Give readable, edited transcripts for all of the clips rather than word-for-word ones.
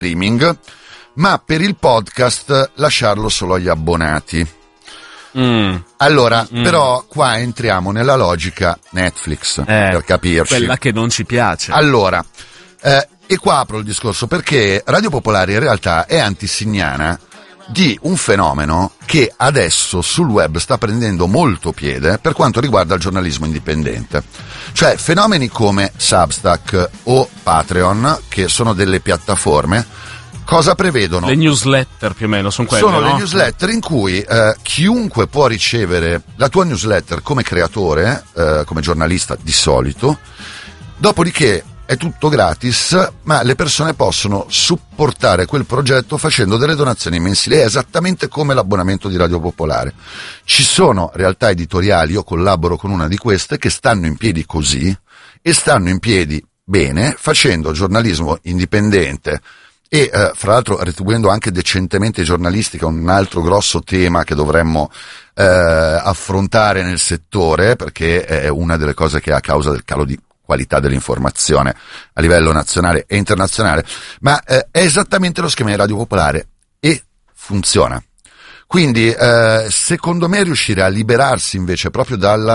streaming, ma per il podcast lasciarlo solo agli abbonati. Allora, però qua entriamo nella logica Netflix, per capirci. Quella che non ci piace. Allora, e qua apro il discorso, perché Radio Popolare in realtà è antesignana di un fenomeno che adesso sul web sta prendendo molto piede per quanto riguarda il giornalismo indipendente. Cioè fenomeni come Substack o Patreon, che sono delle piattaforme, cosa prevedono? Le newsletter più o meno sono quelle, sono no? le newsletter in cui chiunque può ricevere la tua newsletter come creatore, come giornalista di solito, dopodiché è tutto gratis, ma le persone possono supportare quel progetto facendo delle donazioni mensili. È esattamente come l'abbonamento di Radio Popolare. Ci sono realtà editoriali, io collaboro con una di queste, che stanno in piedi così, e stanno in piedi bene, facendo giornalismo indipendente e fra l'altro retribuendo anche decentemente i giornalisti, che è un altro grosso tema che dovremmo affrontare nel settore, perché è una delle cose che a causa del calo di qualità dell'informazione a livello nazionale e internazionale, ma è esattamente lo schema di Radio Popolare e funziona. Quindi secondo me riuscire a liberarsi invece proprio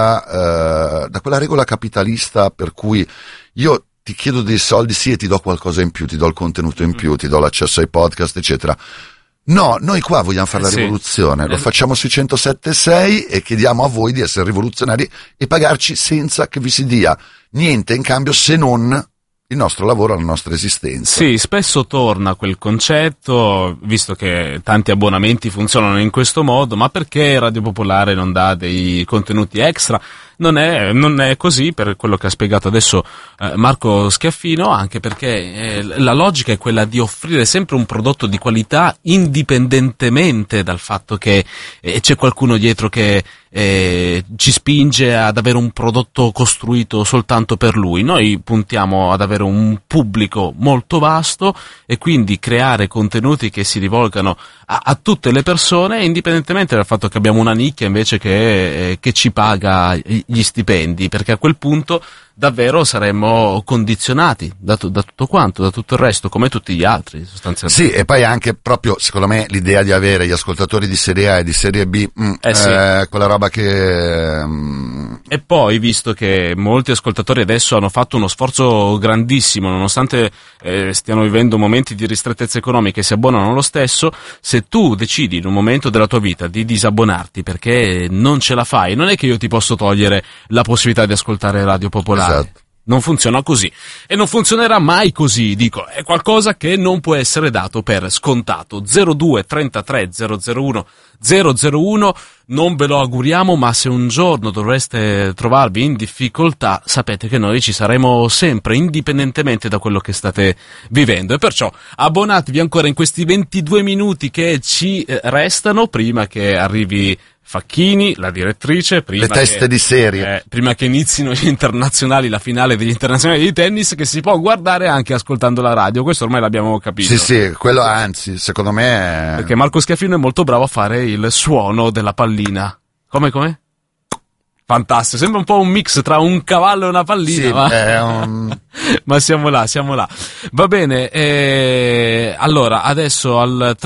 da quella regola capitalista per cui io ti chiedo dei soldi, sì, e ti do qualcosa in più, ti do il contenuto in più, ti do l'accesso ai podcast, eccetera. No, noi qua vogliamo fare la rivoluzione, lo facciamo sui 107.6 e chiediamo a voi di essere rivoluzionari e pagarci senza che vi si dia niente in cambio se non il nostro lavoro, la nostra esistenza. Sì, spesso torna quel concetto, visto che tanti abbonamenti funzionano in questo modo, ma perché Radio Popolare non dà dei contenuti extra? Non è così, per quello che ha spiegato adesso Marco Schiaffino, anche perché la logica è quella di offrire sempre un prodotto di qualità indipendentemente dal fatto che c'è qualcuno dietro che ci spinge ad avere un prodotto costruito soltanto per lui. Noi puntiamo ad avere un pubblico molto vasto e quindi creare contenuti che si rivolgano a tutte le persone, indipendentemente dal fatto che abbiamo una nicchia invece che ci paga gli stipendi, perché a quel punto davvero saremmo condizionati da tutto quanto, da tutto il resto, come tutti gli altri sostanzialmente. Sì, e poi anche proprio, secondo me, l'idea di avere gli ascoltatori di serie A e di serie B, quella roba che... E poi, visto che molti ascoltatori adesso hanno fatto uno sforzo grandissimo, nonostante stiano vivendo momenti di ristrettezza economica e si abbonano lo stesso, se tu decidi in un momento della tua vita di disabbonarti perché non ce la fai, non è che io ti posso togliere la possibilità di ascoltare Radio Popolare. Esatto. Non funziona così e non funzionerà mai così, dico, è qualcosa che non può essere dato per scontato. 02 33 001 001, non ve lo auguriamo, ma se un giorno dovreste trovarvi in difficoltà, sapete che noi ci saremo sempre, indipendentemente da quello che state vivendo, e perciò abbonatevi ancora in questi 22 minuti che ci restano prima che arrivi Facchini, la direttrice, le teste di serie, prima che inizino gli internazionali, la finale degli internazionali di tennis, che si può guardare anche ascoltando la radio. Questo ormai l'abbiamo capito. Sì, quello anzi, secondo me perché Marco Schiaffino è molto bravo a fare il suono della pallina. Come? Fantastico, sembra un po' un mix tra un cavallo e una pallina, sì, ma siamo là. Va bene, allora adesso al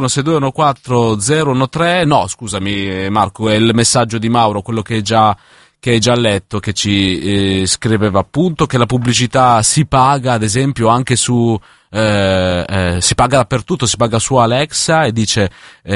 331-6214-013, no scusami Marco, è il messaggio di Mauro, quello che hai già letto, che ci scriveva appunto che la pubblicità si paga, ad esempio anche su si paga dappertutto, si paga su Alexa, e dice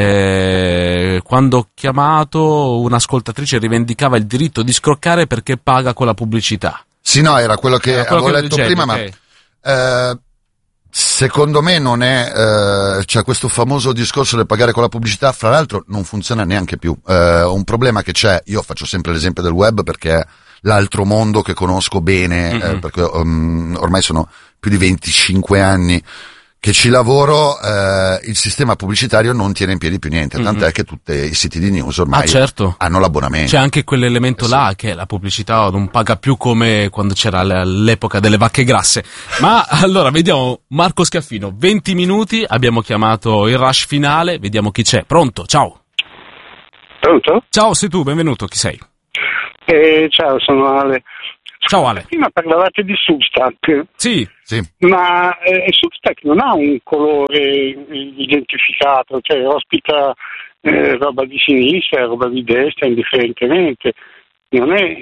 quando ho chiamato un'ascoltatrice rivendicava il diritto di scroccare perché paga con la pubblicità. Sì, no, era quello che avevo letto prima, okay. Ma secondo me non è c'è questo famoso discorso del pagare con la pubblicità, fra l'altro non funziona neanche più. Un problema che c'è, io faccio sempre l'esempio del web perché è l'altro mondo che conosco bene, perché ormai sono più di 25 anni che ci lavoro, il sistema pubblicitario non tiene in piedi più niente, tant'è che tutti i siti di news ormai hanno l'abbonamento. C'è anche quell'elemento là che la pubblicità non paga più come quando c'era l'epoca delle vacche grasse. Ma allora vediamo Marco Schiaffino, 20 minuti, abbiamo chiamato il rush finale, vediamo chi c'è. Pronto? Ciao. Pronto? Ciao, sei tu, benvenuto, chi sei? Ciao, sono Ale. Ciao Ale. Prima parlavate di Substack. Sì. Ma Substack non ha un colore identificato, cioè ospita roba di sinistra, roba di destra, indifferentemente. Non è...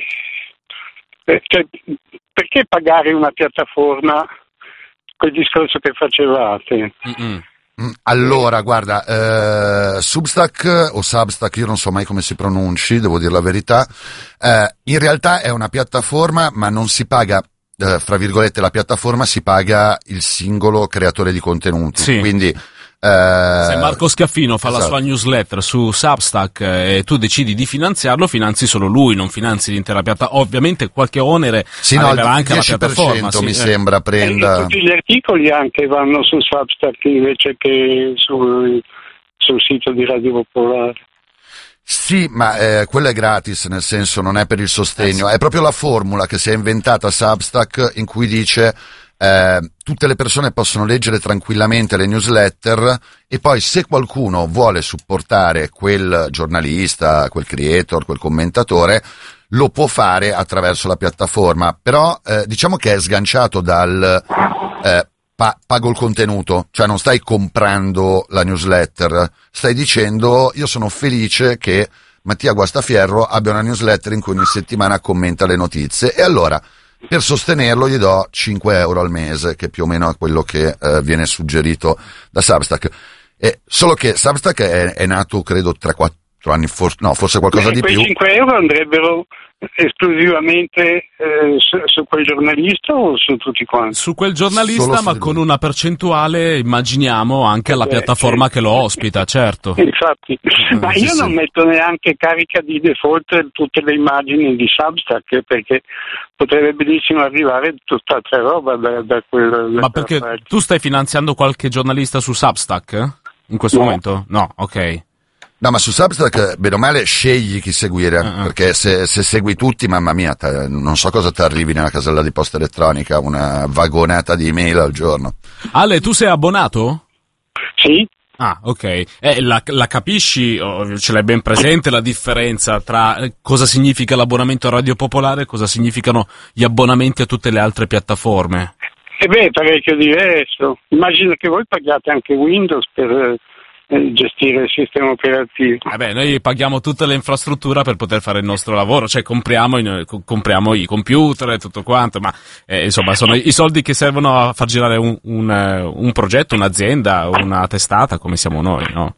cioè, perché pagare una piattaforma, quel discorso che facevate? Allora, guarda, Substack o Substack, io non so mai come si pronunci, devo dire la verità, in realtà è una piattaforma, ma non si paga, fra virgolette, la piattaforma, si paga il singolo creatore di contenuti. Sì. Quindi se Marco Schiaffino fa la esatto. sua newsletter su Substack e tu decidi di finanziarlo, finanzi solo lui, non finanzi l'intera piattaforma. Ovviamente qualche onere arriverà anche alla piattaforma. Mi sembra prenda. Tutti gli articoli anche vanno su Substack invece che sul sito di Radio Popolare. Sì, ma quello è gratis, nel senso non è per il sostegno, è proprio la formula che si è inventata Substack, in cui dice tutte le persone possono leggere tranquillamente le newsletter, e poi se qualcuno vuole supportare quel giornalista, quel creator, quel commentatore, lo può fare attraverso la piattaforma, però diciamo che è sganciato dal pago il contenuto, cioè non stai comprando la newsletter, stai dicendo io sono felice che Mattia Guastafierro abbia una newsletter in cui ogni settimana commenta le notizie, e allora per sostenerlo gli do 5 euro al mese, che più o meno è quello che viene suggerito da Substack. Solo che Substack è nato credo 3-4 anni, forse qualcosa di più. Quei 5 euro andrebbero esclusivamente su quel giornalista o su tutti quanti? Su quel giornalista, ma con una percentuale, immaginiamo, anche alla piattaforma certo, che lo ospita, certo. Infatti, ma io non metto neanche carica di default tutte le immagini di Substack, perché potrebbe benissimo arrivare tutt'altra roba da quel... Ma perché tu stai finanziando qualche giornalista su Substack in questo momento? No, ok. No, ma su Substack, bene o male, scegli chi seguire, perché se segui tutti, mamma mia, non so cosa ti arrivi nella casella di posta elettronica, una vagonata di email al giorno. Ale, tu sei abbonato? Sì. Ah, ok. La capisci, ce l'hai ben presente la differenza tra cosa significa l'abbonamento a Radio Popolare e cosa significano gli abbonamenti a tutte le altre piattaforme? Parecchio diverso. Immagino che voi paghiate anche Windows per gestire il sistema operativo. Noi paghiamo tutta l'infrastruttura per poter fare il nostro lavoro, cioè compriamo i computer e tutto quanto, ma insomma sono i soldi che servono a far girare un progetto, un'azienda, una testata come siamo noi, no?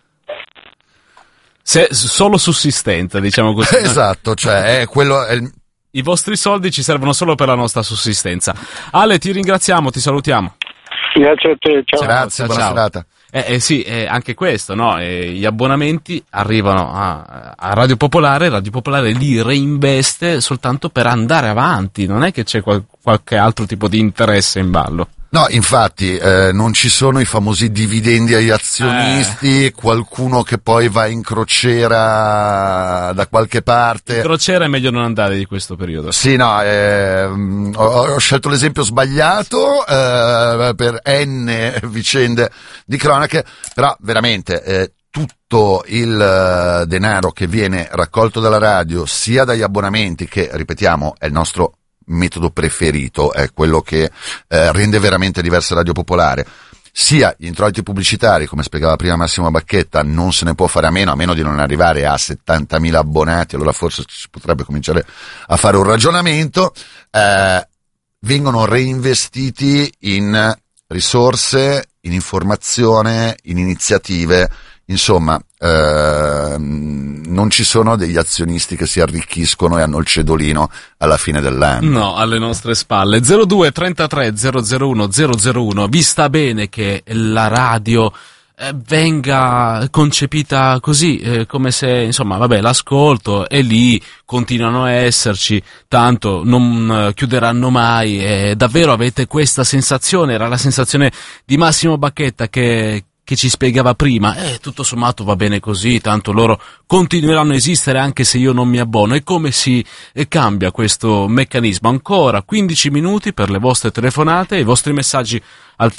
Solo sussistenza, diciamo così. Esatto, cioè i vostri soldi ci servono solo per la nostra sussistenza. Ale, ti ringraziamo, ti salutiamo. Grazie a te, ciao. Grazie, buona serata. Sì, anche questo, no? Gli abbonamenti arrivano a Radio Popolare li reinveste soltanto per andare avanti, non è che c'è qualche altro tipo di interesse in ballo. No, infatti non ci sono i famosi dividendi agli azionisti, qualcuno che poi va in crociera da qualche parte. In crociera è meglio non andare di questo periodo. Sì, no, ho scelto l'esempio sbagliato per N vicende di cronache, però veramente tutto il denaro che viene raccolto dalla radio, sia dagli abbonamenti, che ripetiamo è il nostro metodo preferito, è quello che rende veramente diversa Radio Popolare, sia gli introiti pubblicitari, come spiegava prima Massimo Bacchetta, non se ne può fare a meno di non arrivare a 70.000 abbonati, allora forse si potrebbe cominciare a fare un ragionamento, vengono reinvestiti in risorse, in informazione, in iniziative. Insomma, non ci sono degli azionisti che si arricchiscono e hanno il cedolino alla fine dell'anno. No, alle nostre spalle. 02 33 001 001. Vi sta bene che la radio venga concepita così, come se, insomma, l'ascolto è lì, continuano a esserci, tanto non chiuderanno mai. Davvero avete questa sensazione? Era la sensazione di Massimo Bacchetta che ci spiegava prima, tutto sommato va bene così, tanto loro continueranno a esistere anche se io non mi abbono. E come si cambia questo meccanismo? Ancora 15 minuti per le vostre telefonate e i vostri messaggi al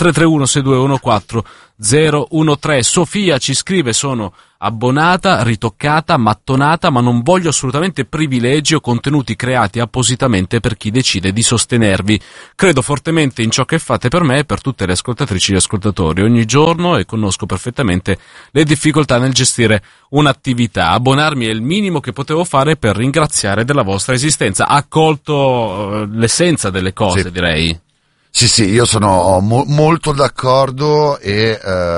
331-6214-013. Sofia ci scrive: sono abbonata, ritoccata, mattonata, ma non voglio assolutamente privilegi o contenuti creati appositamente per chi decide di sostenervi. Credo fortemente in ciò che fate per me e per tutte le ascoltatrici e gli ascoltatori ogni giorno, e conosco perfettamente le difficoltà nel gestire un'attività. Abbonarmi è il minimo che potevo fare per ringraziare della vostra esistenza. Ha colto l'essenza delle cose, sì. Direi. Sì, io sono molto d'accordo, e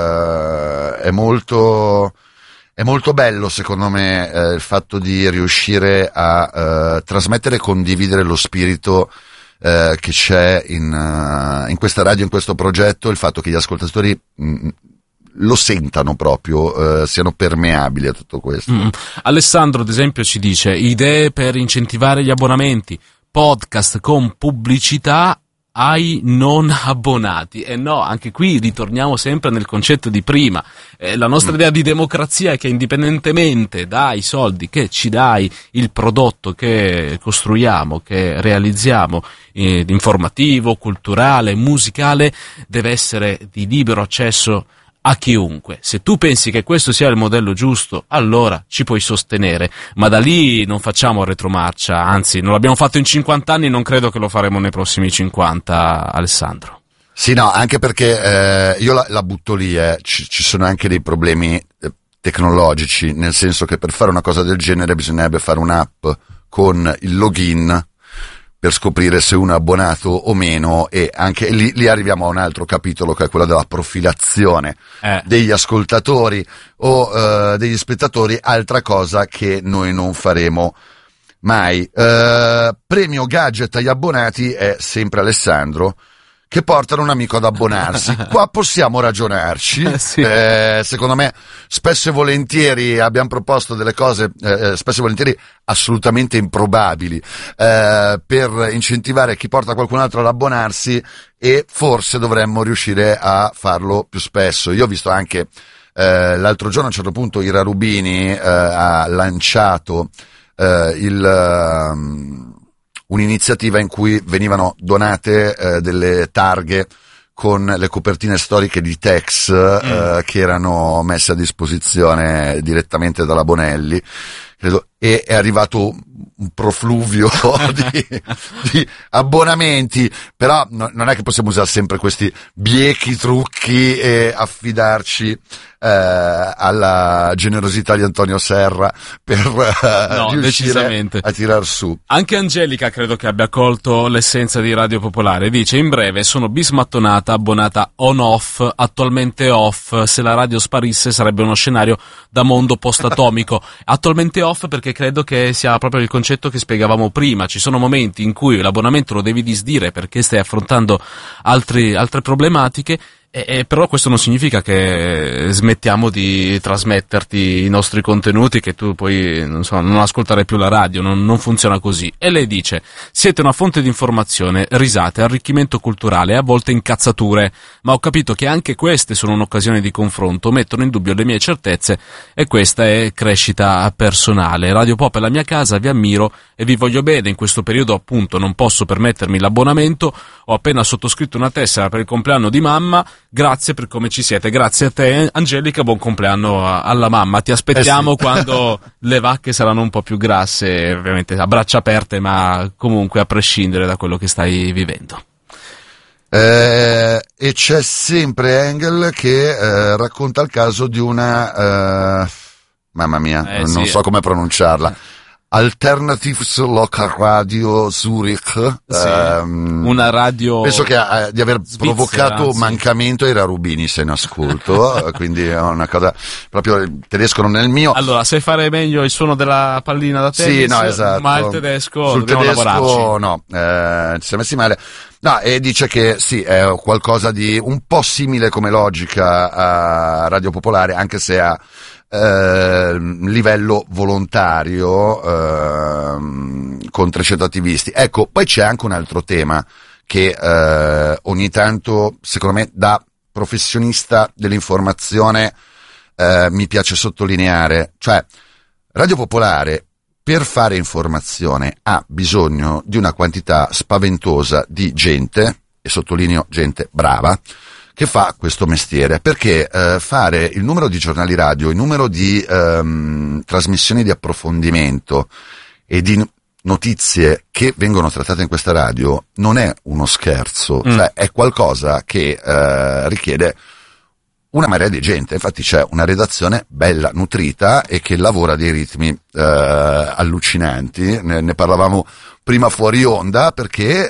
è molto bello, secondo me, il fatto di riuscire a trasmettere e condividere lo spirito che c'è in questa radio, in questo progetto, il fatto che gli ascoltatori lo sentano proprio, siano permeabili a tutto questo. Alessandro, ad esempio, ci dice: idee per incentivare gli abbonamenti, podcast con pubblicità ai non abbonati. E no, anche qui ritorniamo sempre nel concetto di prima. La nostra idea di democrazia è che, indipendentemente dai soldi che ci dai, il prodotto che costruiamo, che realizziamo, informativo, culturale, musicale, deve essere di libero accesso a chiunque. Se tu pensi che questo sia il modello giusto, allora ci puoi sostenere, ma da lì non facciamo retromarcia, anzi non l'abbiamo fatto in 50 anni, non credo che lo faremo nei prossimi 50, Alessandro. Sì, no, anche perché io la butto lì, ci sono anche dei problemi tecnologici, nel senso che per fare una cosa del genere bisognerebbe fare un'app con il login per scoprire se uno è abbonato o meno, e anche lì arriviamo a un altro capitolo, che è quello della profilazione degli ascoltatori o degli spettatori, altra cosa che noi non faremo mai. Premio gadget agli abbonati è sempre Alessandro, che portano un amico ad abbonarsi. Qua possiamo ragionarci. Sì. Secondo me spesso e volentieri abbiamo proposto delle cose spesso e volentieri assolutamente improbabili per incentivare chi porta qualcun altro ad abbonarsi, e forse dovremmo riuscire a farlo più spesso. Io ho visto anche l'altro giorno, a un certo punto, Ira Rubini ha lanciato un'iniziativa in cui venivano donate delle targhe con le copertine storiche di Tex che erano messe a disposizione direttamente dalla Bonelli, credo, e è arrivato un profluvio di abbonamenti, però non è che possiamo usare sempre questi biechi trucchi e affidarci alla generosità di Antonio Serra per riuscire a tirar su. Anche Angelica credo che abbia colto l'essenza di Radio Popolare. Dice: in breve, sono bismattonata, abbonata on-off, attualmente off. Se la radio sparisse sarebbe uno scenario da mondo post-atomico. Attualmente off perché credo che sia proprio il concetto che spiegavamo prima. Ci sono momenti in cui l'abbonamento lo devi disdire perché stai affrontando altre problematiche, però questo non significa che smettiamo di trasmetterti i nostri contenuti, che tu poi non ascoltare più la radio. Non funziona così. E lei dice: siete una fonte di informazione, risate, arricchimento culturale e a volte incazzature, ma ho capito che anche queste sono un'occasione di confronto, mettono in dubbio le mie certezze, e questa è crescita personale. Radio Pop è la mia casa, vi ammiro e vi voglio bene. In questo periodo appunto non posso permettermi l'abbonamento, ho appena sottoscritto una tessera per il compleanno di mamma. Grazie per come ci siete. Grazie a te, Angelica, buon compleanno alla mamma. Ti aspettiamo quando le vacche saranno un po' più grasse, ovviamente a braccia aperte, ma comunque a prescindere da quello che stai vivendo. E c'è sempre Engel che racconta il caso di una mamma mia, non so come pronunciarla. Alternatives Local Radio Zurich, una radio, penso che di aver provocato mancamento ai Rubini, se ne ascolto, quindi è una cosa proprio il tedesco non è il mio. Allora, sai fare meglio il suono della pallina da tennis? Sì, no, esatto. Ma il tedesco sul dobbiamo tedesco lavorarci. No, ci siamo messi male. No, e dice che sì, è qualcosa di un po' simile come logica a Radio Popolare, anche se a livello volontario con 300 attivisti. Ecco, poi c'è anche un altro tema che ogni tanto, secondo me, da professionista dell'informazione mi piace sottolineare, cioè Radio Popolare per fare informazione ha bisogno di una quantità spaventosa di gente, e sottolineo gente brava, che fa questo mestiere, perché fare il numero di giornali radio, il numero di trasmissioni di approfondimento e di notizie che vengono trattate in questa radio non è uno scherzo, cioè è qualcosa che richiede una marea di gente. Infatti c'è una redazione bella, nutrita e che lavora a dei ritmi allucinanti. Ne parlavamo prima fuori onda, perché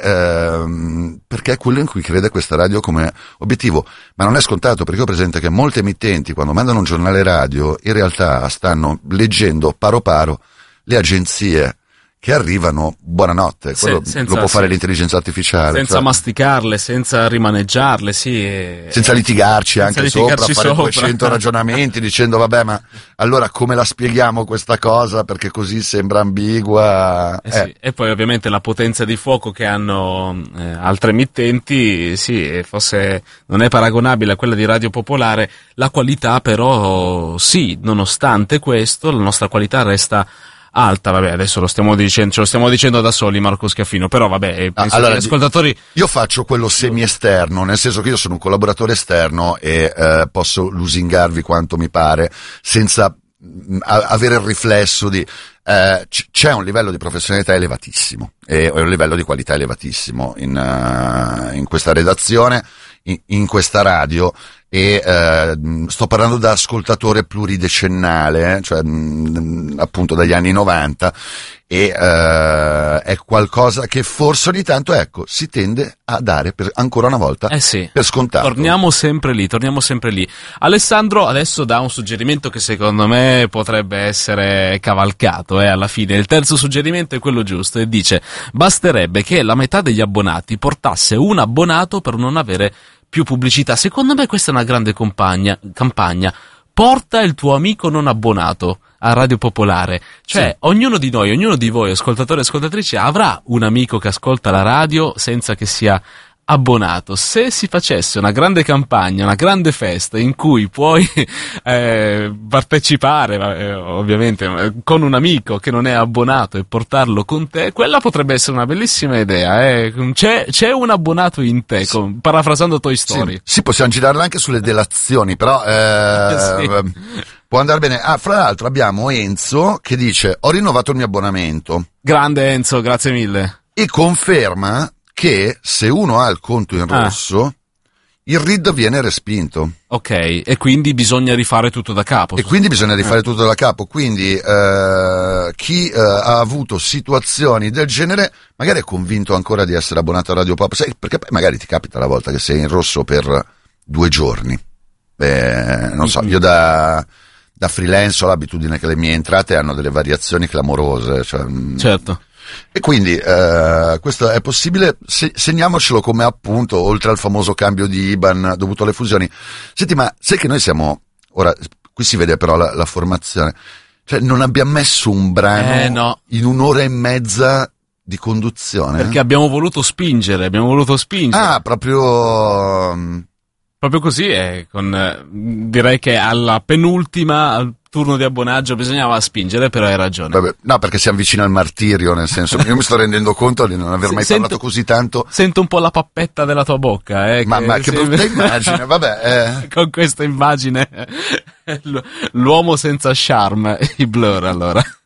è quello in cui crede questa radio come obiettivo. Ma non è scontato, perché ho presente che molte emittenti, quando mandano un giornale radio, in realtà stanno leggendo paro paro le agenzie che arrivano. Buonanotte, quello lo può fare l'intelligenza artificiale, senza masticarle, senza rimaneggiarle, senza litigarci anche sopra, fare 200 ragionamenti dicendo vabbè, ma allora come la spieghiamo questa cosa, perché così sembra ambigua. Sì. E poi ovviamente la potenza di fuoco che hanno altre emittenti, forse non è paragonabile a quella di Radio Popolare. La qualità però nonostante questo la nostra qualità resta alta. Vabbè, adesso ce lo stiamo dicendo da soli, Marco Schiaffino, però vabbè, penso che gli ascoltatori... Io faccio quello semi-esterno, nel senso che io sono un collaboratore esterno e posso lusingarvi quanto mi pare, senza avere il riflesso di... c'è un livello di professionalità elevatissimo e un livello di qualità elevatissimo in questa redazione, in questa radio, e sto parlando da ascoltatore pluridecennale, cioè appunto dagli anni 90, e è qualcosa che forse ogni tanto, si tende a dare ancora una volta per scontato. Torniamo sempre lì. Alessandro adesso dà un suggerimento che secondo me potrebbe essere cavalcato, alla fine. Il terzo suggerimento è quello giusto e dice: basterebbe che la metà degli abbonati portasse un abbonato per non avere più pubblicità. Secondo me questa è una grande campagna. Porta il tuo amico non abbonato a Radio Popolare. Cioè, ognuno di noi, ognuno di voi, ascoltatori e ascoltatrici, avrà un amico che ascolta la radio senza che sia abbonato. Se si facesse una grande campagna, una grande festa in cui puoi partecipare, ovviamente, con un amico che non è abbonato e portarlo con te, quella potrebbe essere una bellissima idea. C'è un abbonato in te, parafrasando Toy Story. Sì, possiamo girarla anche sulle delazioni, però può andare bene. Fra l'altro abbiamo Enzo che dice: ho rinnovato il mio abbonamento. Grande Enzo, grazie mille. E conferma che se uno ha il conto in rosso, il RID viene respinto. Ok, e quindi bisogna rifare tutto da capo. Quindi chi ha avuto situazioni del genere magari è convinto ancora di essere abbonato a Radio Pop, perché poi magari ti capita la volta che sei in rosso per 2 giorni. Non so, io da freelance ho l'abitudine che le mie entrate hanno delle variazioni clamorose. Certo. E quindi questo è possibile, segniamocelo come appunto, oltre al famoso cambio di IBAN dovuto alle fusioni. Senti, ma sai che noi siamo, ora qui si vede però la formazione, cioè non abbiamo messo un brano in 1 ora e mezza di conduzione? Perché abbiamo voluto spingere. Proprio così, direi che alla penultima, al turno di abbonaggio, bisognava spingere, però hai ragione. Vabbè, no, perché siamo vicini al martirio, nel senso, io mi sto rendendo conto di non aver mai parlato così tanto. Sento un po' la pappetta della tua bocca, ma che brutta immagine, vabbè. Con questa immagine, l'uomo senza charme, i Blur, allora.